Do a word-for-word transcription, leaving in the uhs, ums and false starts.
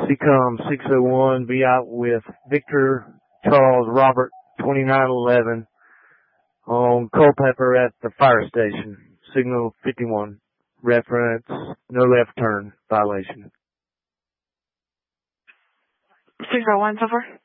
C COM six oh one, be out with Victor Charles Robert twenty-nine eleven on Culpeper at the fire station. Signal fifty-one. Reference, no left turn violation. six oh one, so far?